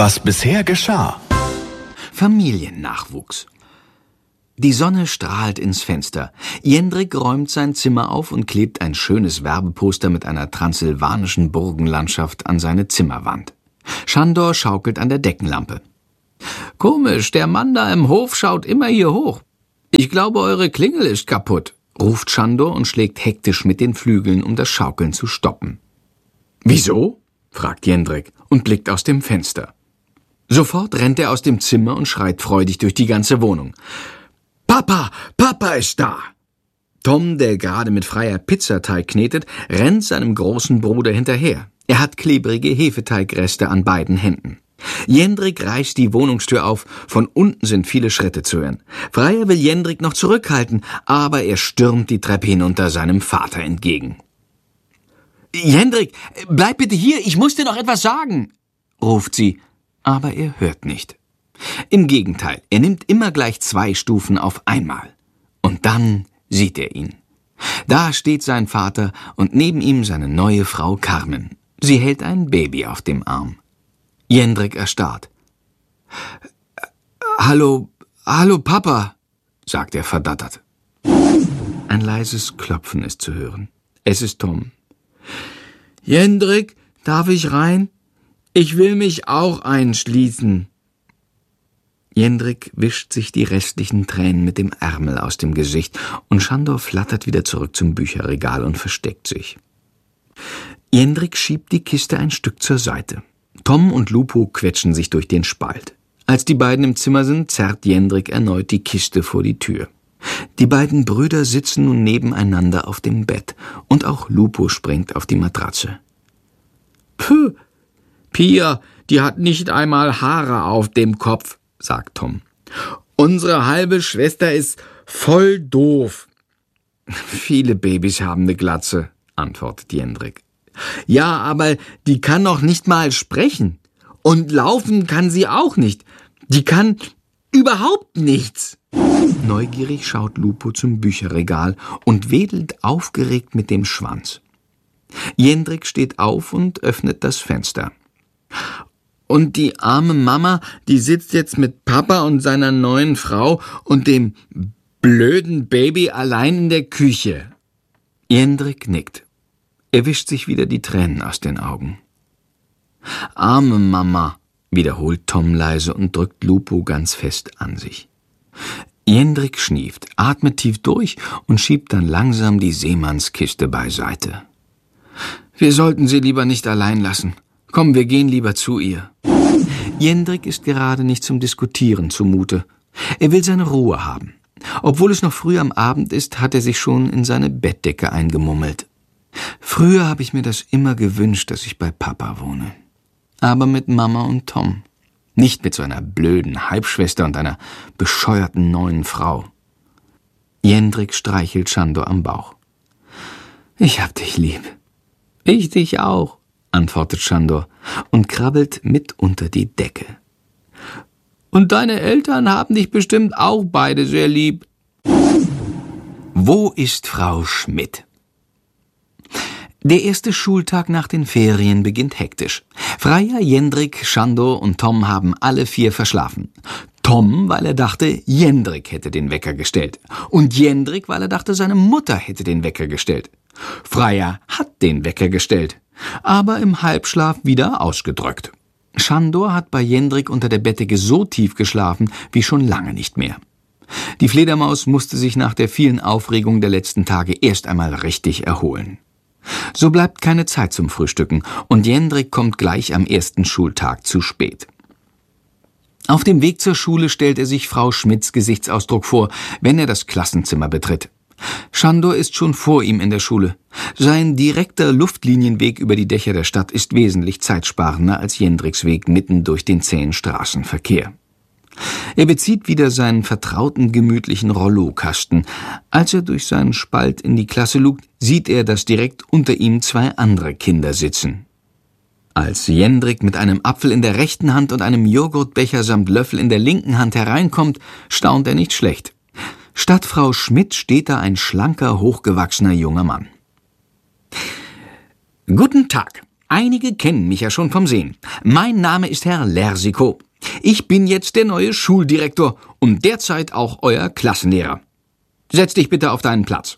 Was bisher geschah. Familiennachwuchs. Die Sonne strahlt ins Fenster. Jendrik räumt sein Zimmer auf und klebt ein schönes Werbeposter mit einer transsilvanischen Burgenlandschaft an seine Zimmerwand. Sándor schaukelt an der Deckenlampe. »Komisch, der Mann da im Hof schaut immer hier hoch. Ich glaube, eure Klingel ist kaputt«, ruft Sándor und schlägt hektisch mit den Flügeln, um das Schaukeln zu stoppen. »Wieso?« fragt Jendrik und blickt aus dem Fenster. Sofort rennt er aus dem Zimmer und schreit freudig durch die ganze Wohnung. »Papa, Papa ist da!« Tom, der gerade mit Freier Pizzateig knetet, rennt seinem großen Bruder hinterher. Er hat klebrige Hefeteigreste an beiden Händen. Jendrik reißt die Wohnungstür auf, von unten sind viele Schritte zu hören. Freier will Jendrik noch zurückhalten, aber er stürmt die Treppe hinunter seinem Vater entgegen. »Jendrik, bleib bitte hier, ich muss dir noch etwas sagen«, ruft sie, aber er hört nicht. Im Gegenteil, er nimmt immer gleich 2 Stufen auf einmal. Und dann sieht er ihn. Da steht sein Vater und neben ihm seine neue Frau Carmen. Sie hält ein Baby auf dem Arm. Jendrik erstarrt. »Hallo, Papa«, sagt er verdattert. Ein leises Klopfen ist zu hören. Es ist Tom. »Jendrik, darf ich rein? Ich will mich auch einschließen.« Jendrik wischt sich die restlichen Tränen mit dem Ärmel aus dem Gesicht und Sándor flattert wieder zurück zum Bücherregal und versteckt sich. Jendrik schiebt die Kiste ein Stück zur Seite. Tom und Lupo quetschen sich durch den Spalt. Als die beiden im Zimmer sind, zerrt Jendrik erneut die Kiste vor die Tür. Die beiden Brüder sitzen nun nebeneinander auf dem Bett und auch Lupo springt auf die Matratze. »Puh, Pia, die hat nicht einmal Haare auf dem Kopf«, sagt Tom. »Unsere halbe Schwester ist voll doof.« »Viele Babys haben eine Glatze«, antwortet Jendrik. »Ja, aber die kann noch nicht mal sprechen. Und laufen kann sie auch nicht. Die kann überhaupt nichts.« Neugierig schaut Lupo zum Bücherregal und wedelt aufgeregt mit dem Schwanz. Jendrik steht auf und öffnet das Fenster. »Und die arme Mama, die sitzt jetzt mit Papa und seiner neuen Frau und dem blöden Baby allein in der Küche.« Jendrik nickt. Er wischt sich wieder die Tränen aus den Augen. »Arme Mama«, wiederholt Tom leise und drückt Lupo ganz fest an sich. Jendrik schnieft, atmet tief durch und schiebt dann langsam die Seemannskiste beiseite. »Wir sollten sie lieber nicht allein lassen. Komm, wir gehen lieber zu ihr.« Jendrik ist gerade nicht zum Diskutieren zumute. Er will seine Ruhe haben. Obwohl es noch früh am Abend ist, hat er sich schon in seine Bettdecke eingemummelt. Früher habe ich mir das immer gewünscht, dass ich bei Papa wohne. Aber mit Mama und Tom. Nicht mit so einer blöden Halbschwester und einer bescheuerten neuen Frau. Jendrik streichelt Sándor am Bauch. »Ich hab dich lieb.« »Ich dich auch«, antwortet Sándor und krabbelt mit unter die Decke. »Und deine Eltern haben dich bestimmt auch beide sehr lieb.« Wo ist Frau Schmidt? Der erste Schultag nach den Ferien beginnt hektisch. Freier, Jendrik, Sándor und Tom haben alle 4 verschlafen. Tom, weil er dachte, Jendrik hätte den Wecker gestellt. Und Jendrik, weil er dachte, seine Mutter hätte den Wecker gestellt. Freier hat den Wecker gestellt, aber im Halbschlaf wieder ausgedrückt. Sándor hat bei Jendrik unter der Bettdecke so tief geschlafen wie schon lange nicht mehr. Die Fledermaus musste sich nach der vielen Aufregung der letzten Tage erst einmal richtig erholen. So bleibt keine Zeit zum Frühstücken und Jendrik kommt gleich am ersten Schultag zu spät. Auf dem Weg zur Schule stellt er sich Frau Schmidts Gesichtsausdruck vor, wenn er das Klassenzimmer betritt. Sándor ist schon vor ihm in der Schule. Sein direkter Luftlinienweg über die Dächer der Stadt ist wesentlich zeitsparender als Jendriks Weg mitten durch den zähen Straßenverkehr. Er bezieht wieder seinen vertrauten, gemütlichen Rollokasten. Als er durch seinen Spalt in die Klasse lugt, sieht er, dass direkt unter ihm 2 andere Kinder sitzen. Als Jendrik mit einem Apfel in der rechten Hand und einem Joghurtbecher samt Löffel in der linken Hand hereinkommt, staunt er nicht schlecht. Statt Frau Schmidt steht da ein schlanker, hochgewachsener junger Mann. »Guten Tag. Einige kennen mich ja schon vom Sehen. Mein Name ist Herr Lersikow. Ich bin jetzt der neue Schuldirektor und derzeit auch euer Klassenlehrer. Setz dich bitte auf deinen Platz.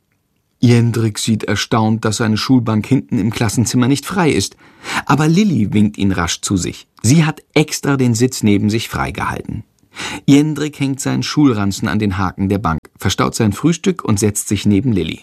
Jendrik sieht erstaunt, dass seine Schulbank hinten im Klassenzimmer nicht frei ist. Aber Lilli winkt ihn rasch zu sich. Sie hat extra den Sitz neben sich freigehalten. Jendrik hängt seinen Schulranzen an den Haken der Bank, verstaut sein Frühstück und setzt sich neben Lilli.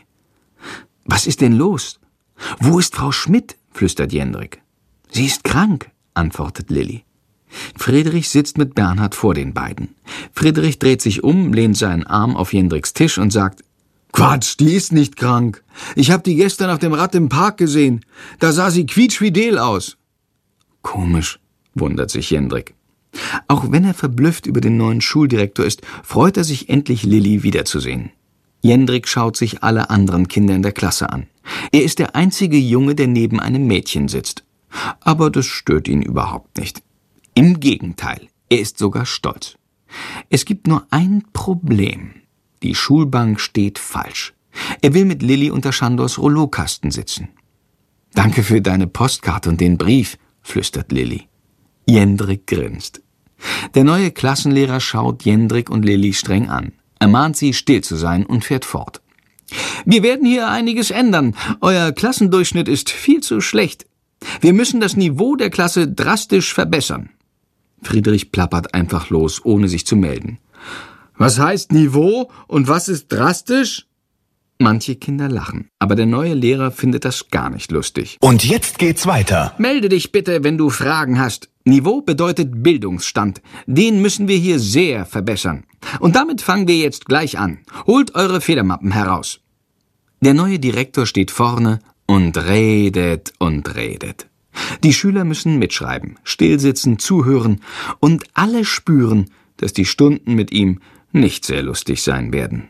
»Was ist denn los? Wo ist Frau Schmidt?« flüstert Jendrik. »Sie ist krank«, antwortet Lilli. Friedrich sitzt mit Bernhard vor den beiden. Friedrich dreht sich um, lehnt seinen Arm auf Jendriks Tisch und sagt: »Quatsch, die ist nicht krank. Ich habe die gestern auf dem Rad im Park gesehen. Da sah sie quietschfidel aus.« »Komisch«, wundert sich Jendrik. Auch wenn er verblüfft über den neuen Schuldirektor ist, freut er sich endlich, Lilli wiederzusehen. Jendrik schaut sich alle anderen Kinder in der Klasse an. Er ist der einzige Junge, der neben einem Mädchen sitzt. Aber das stört ihn überhaupt nicht. Im Gegenteil, er ist sogar stolz. Es gibt nur ein Problem. Die Schulbank steht falsch. Er will mit Lilli unter Schandors Rollokasten sitzen. »Danke für deine Postkarte und den Brief«, flüstert Lilli. Jendrik grinst. Der neue Klassenlehrer schaut Jendrik und Lilli streng an. Er mahnt sie, still zu sein und fährt fort. »Wir werden hier einiges ändern. Euer Klassendurchschnitt ist viel zu schlecht. Wir müssen das Niveau der Klasse drastisch verbessern.« Friedrich plappert einfach los, ohne sich zu melden. »Was heißt Niveau und was ist drastisch?« Manche Kinder lachen, aber der neue Lehrer findet das gar nicht lustig. Und jetzt geht's weiter. »Melde dich bitte, wenn du Fragen hast. Niveau bedeutet Bildungsstand. Den müssen wir hier sehr verbessern. Und damit fangen wir jetzt gleich an. Holt eure Federmappen heraus.« Der neue Direktor steht vorne und redet und redet. Die Schüler müssen mitschreiben, stillsitzen, zuhören und alle spüren, dass die Stunden mit ihm nicht sehr lustig sein werden.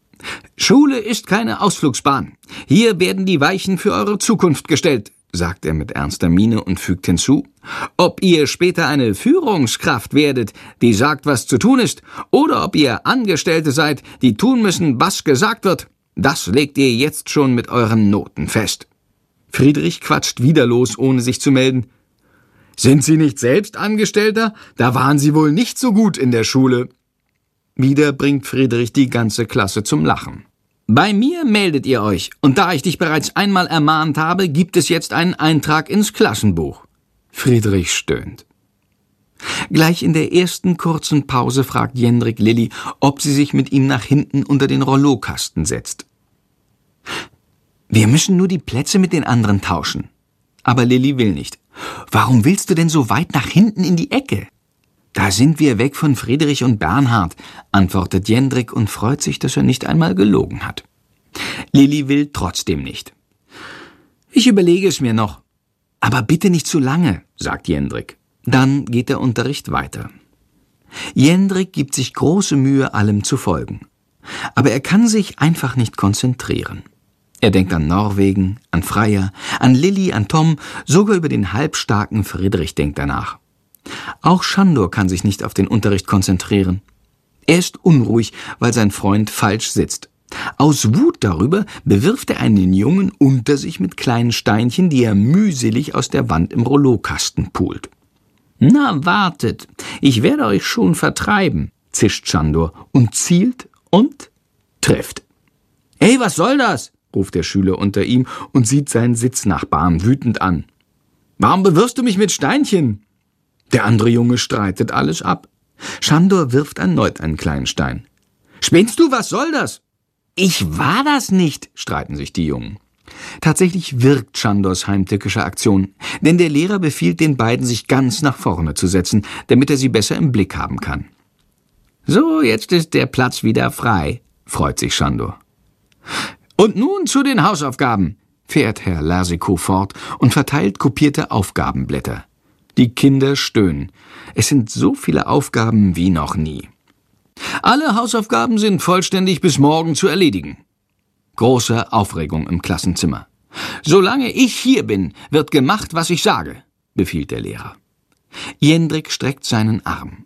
»Schule ist keine Ausflugsbahn. Hier werden die Weichen für eure Zukunft gestellt«, sagt er mit ernster Miene und fügt hinzu: »Ob ihr später eine Führungskraft werdet, die sagt, was zu tun ist, oder ob ihr Angestellte seid, die tun müssen, was gesagt wird, das legt ihr jetzt schon mit euren Noten fest.« Friedrich quatscht wieder los, ohne sich zu melden. »Sind Sie nicht selbst Angestellter? Da waren Sie wohl nicht so gut in der Schule.« Wieder bringt Friedrich die ganze Klasse zum Lachen. »Bei mir meldet ihr euch, und da ich dich bereits einmal ermahnt habe, gibt es jetzt einen Eintrag ins Klassenbuch.« Friedrich stöhnt. Gleich in der ersten kurzen Pause fragt Jendrik Lilli, ob sie sich mit ihm nach hinten unter den Rollokasten setzt. »Wir müssen nur die Plätze mit den anderen tauschen.« Aber Lilli will nicht. »Warum willst du denn so weit nach hinten in die Ecke?« »Da sind wir weg von Friedrich und Bernhard«, antwortet Jendrik und freut sich, dass er nicht einmal gelogen hat. Lilli will trotzdem nicht. »Ich überlege es mir noch.« »Aber bitte nicht zu lange«, sagt Jendrik. Dann geht der Unterricht weiter. Jendrik gibt sich große Mühe, allem zu folgen. Aber er kann sich einfach nicht konzentrieren. Er denkt an Norwegen, an Freya, an Lilli, an Tom, sogar über den halbstarken Friedrich denkt er nach. Auch Schandor kann sich nicht auf den Unterricht konzentrieren. Er ist unruhig, weil sein Freund falsch sitzt. Aus Wut darüber bewirft er einen Jungen unter sich mit kleinen Steinchen, die er mühselig aus der Wand im Rollokasten pult. »Na, wartet, ich werde euch schon vertreiben«, zischt Schandor und zielt und trifft. »Hey, was soll das?«, ruft der Schüler unter ihm und sieht seinen Sitznachbarn wütend an. »Warum bewirfst du mich mit Steinchen?« Der andere Junge streitet alles ab. Schandor wirft erneut einen kleinen Stein. »Spinnst du, was soll das?« »Ich war das nicht«, streiten sich die Jungen. Tatsächlich wirkt Schandors heimtückische Aktion, denn der Lehrer befiehlt den beiden, sich ganz nach vorne zu setzen, damit er sie besser im Blick haben kann. »So, jetzt ist der Platz wieder frei«, freut sich Schandor. »Und nun zu den Hausaufgaben«, fährt Herr Lersikow fort und verteilt kopierte Aufgabenblätter. Die Kinder stöhnen. Es sind so viele Aufgaben wie noch nie. »Alle Hausaufgaben sind vollständig bis morgen zu erledigen.« Große Aufregung im Klassenzimmer. »Solange ich hier bin, wird gemacht, was ich sage«, befiehlt der Lehrer. Jendrik streckt seinen Arm.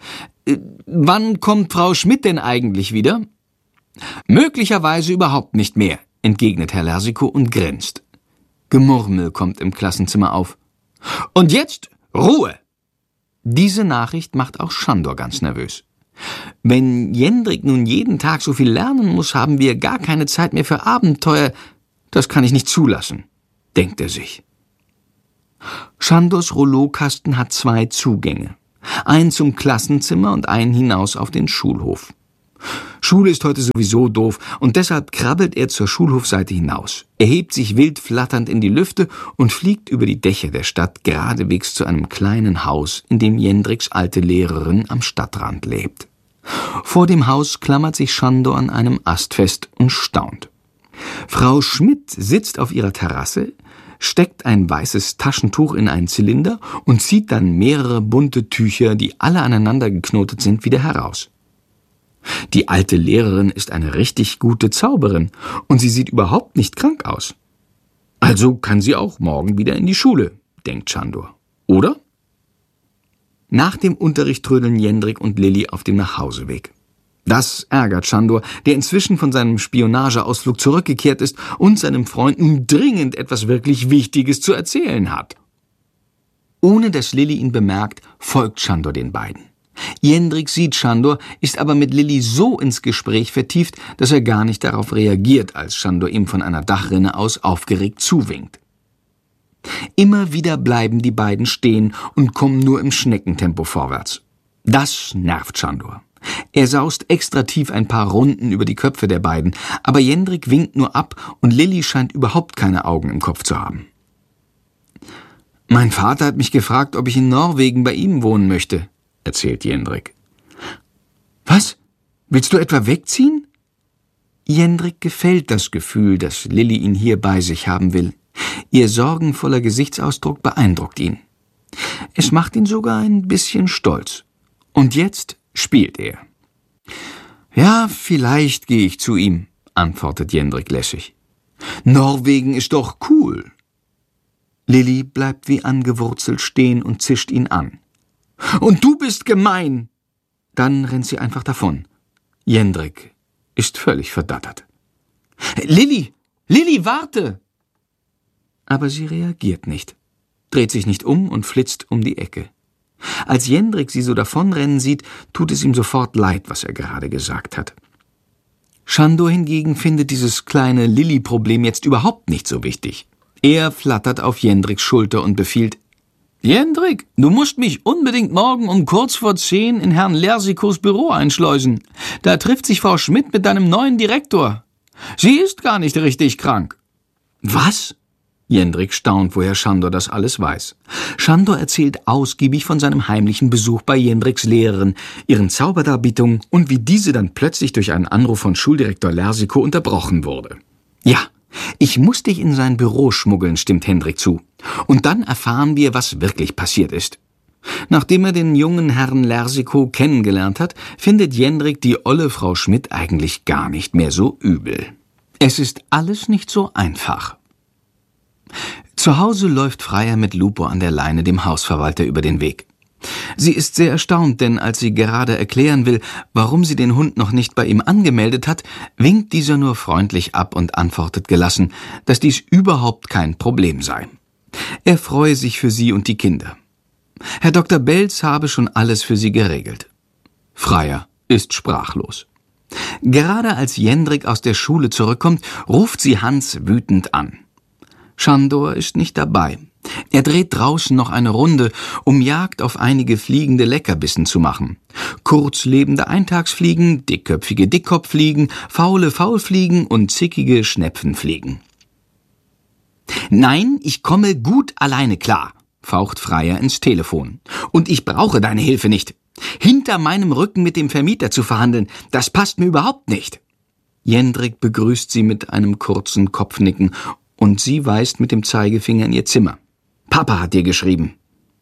»Wann kommt Frau Schmidt denn eigentlich wieder?« »Möglicherweise überhaupt nicht mehr«, entgegnet Herr Lersikow und grinst. Gemurmel kommt im Klassenzimmer auf. »Und jetzt Ruhe!« Diese Nachricht macht auch Sándor ganz nervös. »Wenn Jendrik nun jeden Tag so viel lernen muss, haben wir gar keine Zeit mehr für Abenteuer. Das kann ich nicht zulassen«, denkt er sich. Sándors Rouleaukasten hat 2 Zugänge. Einen zum Klassenzimmer und einen hinaus auf den Schulhof. Schule ist heute sowieso doof und deshalb krabbelt er zur Schulhofseite hinaus. Er hebt sich wild flatternd in die Lüfte und fliegt über die Dächer der Stadt geradewegs zu einem kleinen Haus, in dem Jendriks alte Lehrerin am Stadtrand lebt. Vor dem Haus klammert sich Sándor an einem Ast fest und staunt. Frau Schmidt sitzt auf ihrer Terrasse, steckt ein weißes Taschentuch in einen Zylinder und zieht dann mehrere bunte Tücher, die alle aneinander geknotet sind, wieder heraus. Die alte Lehrerin ist eine richtig gute Zauberin und sie sieht überhaupt nicht krank aus. Also kann sie auch morgen wieder in die Schule, denkt Sándor. Oder? Nach dem Unterricht trödeln Jendrik und Lilli auf dem Nachhauseweg. Das ärgert Sándor, der inzwischen von seinem Spionageausflug zurückgekehrt ist und seinem Freund nun dringend etwas wirklich Wichtiges zu erzählen hat. Ohne dass Lilli ihn bemerkt, folgt Sándor den beiden. Jendrik sieht Sándor, ist aber mit Lilli so ins Gespräch vertieft, dass er gar nicht darauf reagiert, als Sándor ihm von einer Dachrinne aus aufgeregt zuwinkt. Immer wieder bleiben die beiden stehen und kommen nur im Schneckentempo vorwärts. Das nervt Sándor. Er saust extra tief ein paar Runden über die Köpfe der beiden, aber Jendrik winkt nur ab und Lilli scheint überhaupt keine Augen im Kopf zu haben. »Mein Vater hat mich gefragt, ob ich in Norwegen bei ihm wohnen möchte«, erzählt Jendrik. »Was? Willst du etwa wegziehen?« Jendrik gefällt das Gefühl, dass Lilli ihn hier bei sich haben will. Ihr sorgenvoller Gesichtsausdruck beeindruckt ihn. Es macht ihn sogar ein bisschen stolz. Und jetzt spielt er. »Ja, vielleicht gehe ich zu ihm«, antwortet Jendrik lässig. »Norwegen ist doch cool.« Lilli bleibt wie angewurzelt stehen und zischt ihn an. »Und du bist gemein!« Dann rennt sie einfach davon. Jendrik ist völlig verdattert. »Lilli! Lilli, warte!« Aber sie reagiert nicht, dreht sich nicht um und flitzt um die Ecke. Als Jendrik sie so davonrennen sieht, tut es ihm sofort leid, was er gerade gesagt hat. Sándor hingegen findet dieses kleine Lilli-Problem jetzt überhaupt nicht so wichtig. Er flattert auf Jendriks Schulter und befiehlt: »Jendrik, du musst mich unbedingt morgen um 9:45 in Herrn Lersikos Büro einschleusen. Da trifft sich Frau Schmidt mit deinem neuen Direktor. Sie ist gar nicht richtig krank.« »Was?« Jendrik staunt, woher Sándor das alles weiß. Sándor erzählt ausgiebig von seinem heimlichen Besuch bei Jendriks Lehrerin, ihren Zauberdarbietungen und wie diese dann plötzlich durch einen Anruf von Schuldirektor Lersiko unterbrochen wurde. »Ja, ich muss dich in sein Büro schmuggeln«, stimmt Jendrik zu. »Und dann erfahren wir, was wirklich passiert ist.« Nachdem er den jungen Herrn Lersiko kennengelernt hat, findet Jendrik die olle Frau Schmidt eigentlich gar nicht mehr so übel. Es ist alles nicht so einfach. Zu Hause läuft Freya mit Lupo an der Leine dem Hausverwalter über den Weg. Sie ist sehr erstaunt, denn als sie gerade erklären will, warum sie den Hund noch nicht bei ihm angemeldet hat, winkt dieser nur freundlich ab und antwortet gelassen, dass dies überhaupt kein Problem sei. Er freue sich für sie und die Kinder. Herr Dr. Belz habe schon alles für sie geregelt. Freya ist sprachlos. Gerade als Jendrik aus der Schule zurückkommt, ruft sie Hans wütend an. Sándor ist nicht dabei. Er dreht draußen noch eine Runde, um Jagd auf einige fliegende Leckerbissen zu machen. Kurzlebende Eintagsfliegen, dickköpfige Dickkopffliegen, faule Faulfliegen und zickige Schnepfenfliegen. »Nein, ich komme gut alleine klar«, faucht Freya ins Telefon. »Und ich brauche deine Hilfe nicht. Hinter meinem Rücken mit dem Vermieter zu verhandeln, das passt mir überhaupt nicht.« Jendrik begrüßt sie mit einem kurzen Kopfnicken und sie weist mit dem Zeigefinger in ihr Zimmer. »Papa hat dir geschrieben.«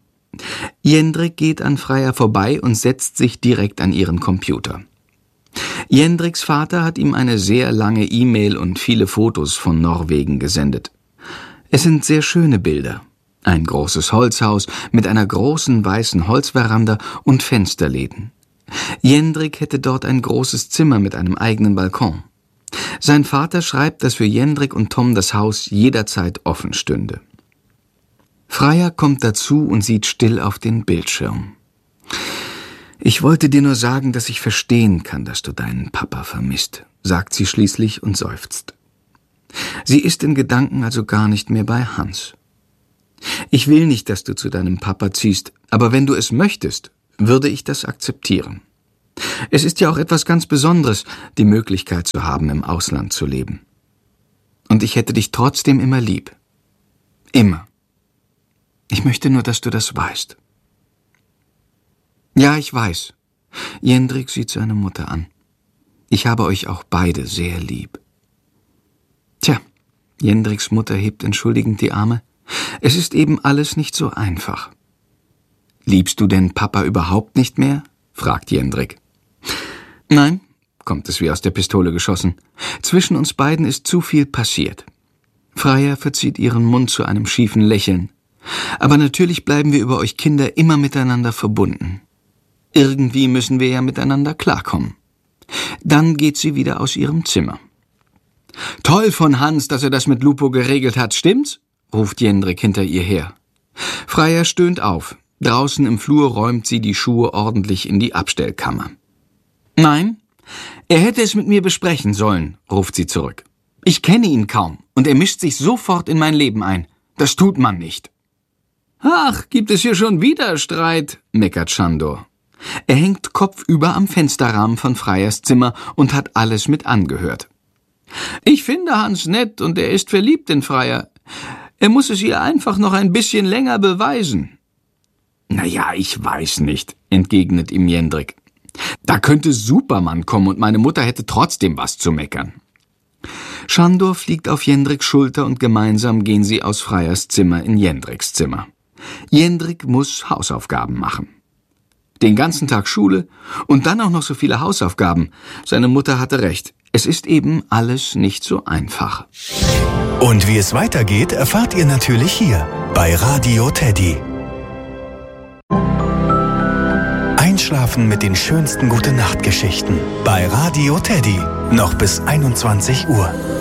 Jendrik geht an Freya vorbei und setzt sich direkt an ihren Computer. Jendriks Vater hat ihm eine sehr lange E-Mail und viele Fotos von Norwegen gesendet. Es sind sehr schöne Bilder. Ein großes Holzhaus mit einer großen weißen Holzveranda und Fensterläden. Jendrik hätte dort ein großes Zimmer mit einem eigenen Balkon. Sein Vater schreibt, dass für Jendrik und Tom das Haus jederzeit offen stünde. Freya kommt dazu und sieht still auf den Bildschirm. »Ich wollte dir nur sagen, dass ich verstehen kann, dass du deinen Papa vermisst«, sagt sie schließlich und seufzt. Sie ist in Gedanken also gar nicht mehr bei Hans. »Ich will nicht, dass du zu deinem Papa ziehst, aber wenn du es möchtest, würde ich das akzeptieren. Es ist ja auch etwas ganz Besonderes, die Möglichkeit zu haben, im Ausland zu leben. Und ich hätte dich trotzdem immer lieb. Immer. Ich möchte nur, dass du das weißt.« »Ja, ich weiß.« Jendrik sieht seine Mutter an. »Ich habe euch auch beide sehr lieb.« Tja, Jendriks Mutter hebt entschuldigend die Arme. Es ist eben alles nicht so einfach. »Liebst du denn Papa überhaupt nicht mehr?« fragt Jendrik. »Nein«, kommt es wie aus der Pistole geschossen. »Zwischen uns beiden ist zu viel passiert.« Freya verzieht ihren Mund zu einem schiefen Lächeln. »Aber natürlich bleiben wir über euch Kinder immer miteinander verbunden. Irgendwie müssen wir ja miteinander klarkommen.« Dann geht sie wieder aus ihrem Zimmer. »Toll von Hans, dass er das mit Lupo geregelt hat, stimmt's?« ruft Jendrik hinter ihr her. Freya stöhnt auf. Draußen im Flur räumt sie die Schuhe ordentlich in die Abstellkammer. »Nein, er hätte es mit mir besprechen sollen«, ruft sie zurück. »Ich kenne ihn kaum und er mischt sich sofort in mein Leben ein. Das tut man nicht.« »Ach, gibt es hier schon wieder Streit?«, meckert Sándor. Er hängt kopfüber am Fensterrahmen von Freyas Zimmer und hat alles mit angehört. »Ich finde Hans nett und er ist verliebt in Freya. Er muss es ihr einfach noch ein bisschen länger beweisen.« »Na ja, ich weiß nicht«, entgegnet ihm Jendrik. »Da könnte Superman kommen und meine Mutter hätte trotzdem was zu meckern.« Sándor fliegt auf Jendriks Schulter und gemeinsam gehen sie aus Freyas Zimmer in Jendriks Zimmer. Jendrik muss Hausaufgaben machen. Den ganzen Tag Schule und dann auch noch so viele Hausaufgaben. Seine Mutter hatte recht. Es ist eben alles nicht so einfach. Und wie es weitergeht, erfahrt ihr natürlich hier bei Radio Teddy. Einschlafen mit den schönsten Gute-Nacht-Geschichten bei Radio Teddy. Noch bis 21 Uhr.